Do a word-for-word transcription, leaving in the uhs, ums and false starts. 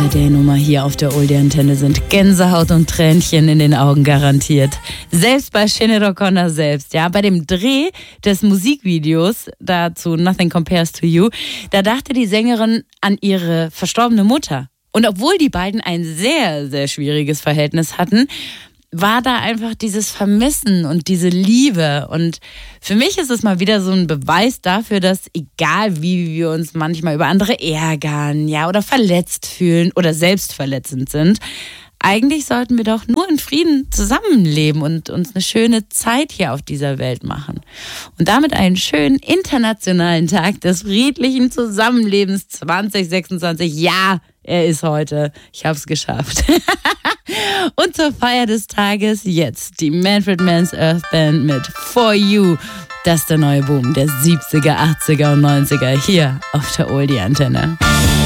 der Nummer hier auf der Oldie-Antenne sind Gänsehaut und Tränchen in den Augen garantiert. Selbst bei Sinéad O'Connor selbst, ja, bei dem Dreh des Musikvideos dazu Nothing Compares to You, da dachte die Sängerin an ihre verstorbene Mutter. Und obwohl die beiden ein sehr, sehr schwieriges Verhältnis hatten, war da einfach dieses Vermissen und diese Liebe. Und für mich ist es mal wieder so ein Beweis dafür, dass egal wie wir uns manchmal über andere ärgern, ja, oder verletzt fühlen oder selbstverletzend sind, eigentlich sollten wir doch nur in Frieden zusammenleben und uns eine schöne Zeit hier auf dieser Welt machen. Und damit einen schönen internationalen Tag des friedlichen Zusammenlebens zwanzig sechsundzwanzig. Ja, er ist heute. Ich habe es geschafft. Und zur Feier des Tages jetzt die Manfred Mann's Earth Band mit For You. Das ist der neue Boom der siebziger, achtziger und neunziger hier auf der Oldie-Antenne.